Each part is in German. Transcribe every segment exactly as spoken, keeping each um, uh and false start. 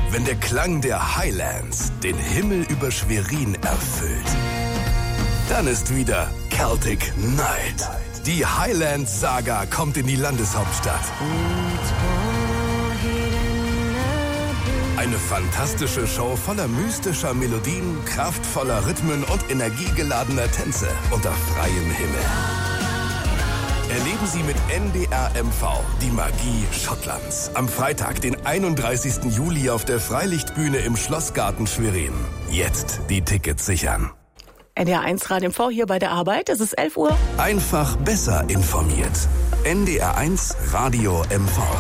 wenn der Klang der Highlands den Himmel über Schwerin erfüllt. Dann ist wieder Celtic Night. Die Highlands-Saga kommt in die Landeshauptstadt. Eine fantastische Show voller mystischer Melodien, kraftvoller Rhythmen und energiegeladener Tänze unter freiem Himmel. Erleben Sie mit N D R M V die Magie Schottlands. Am Freitag, den einunddreißigsten Juli auf der Freilichtbühne im Schlossgarten Schwerin. Jetzt die Tickets sichern. N D R eins Radio M V hier bei der Arbeit. Es ist elf Uhr. Einfach besser informiert. N D R eins Radio M V.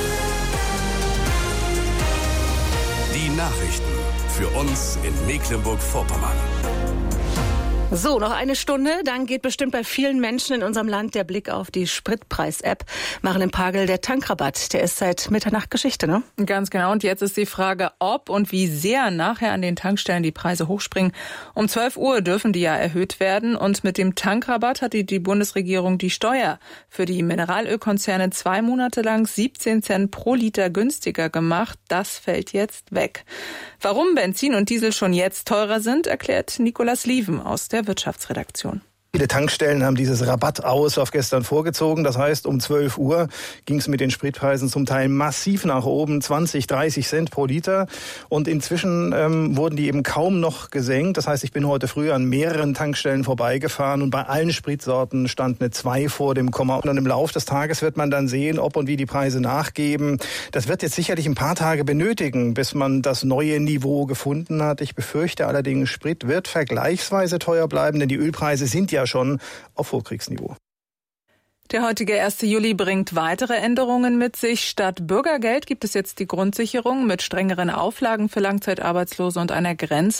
Die Nachrichten für uns in Mecklenburg-Vorpommern. So, noch eine Stunde, dann geht bestimmt bei vielen Menschen in unserem Land der Blick auf die Spritpreis-App. Marlen Pagel, der Tankrabatt, der ist seit Mitternacht Geschichte, ne? Ganz genau. Und jetzt ist die Frage, ob und wie sehr nachher an den Tankstellen die Preise hochspringen. Um zwölf Uhr dürfen die ja erhöht werden. Und mit dem Tankrabatt hat die, die Bundesregierung die Steuer für die Mineralölkonzerne zwei Monate lang siebzehn Cent pro Liter günstiger gemacht. Das fällt jetzt weg. Warum Benzin und Diesel schon jetzt teurer sind, erklärt Nicolas Lieven aus der Wirtschaftsredaktion. Viele Tankstellen haben dieses Rabatt aus auf gestern vorgezogen. Das heißt, um zwölf Uhr ging es mit den Spritpreisen zum Teil massiv nach oben, zwanzig, dreißig Cent pro Liter. Und inzwischen ähm, wurden die eben kaum noch gesenkt. Das heißt, ich bin heute früh an mehreren Tankstellen vorbeigefahren und bei allen Spritsorten stand eine zwei vor dem Komma. Und im Laufe des Tages wird man dann sehen, ob und wie die Preise nachgeben. Das wird jetzt sicherlich ein paar Tage benötigen, bis man das neue Niveau gefunden hat. Ich befürchte allerdings, Sprit wird vergleichsweise teuer bleiben, denn die Ölpreise sind ja schon auf Vorkriegsniveau. Der heutige erste Juli bringt weitere Änderungen mit sich. Statt Bürgergeld gibt es jetzt die Grundsicherung mit strengeren Auflagen für Langzeitarbeitslose und einer Grenze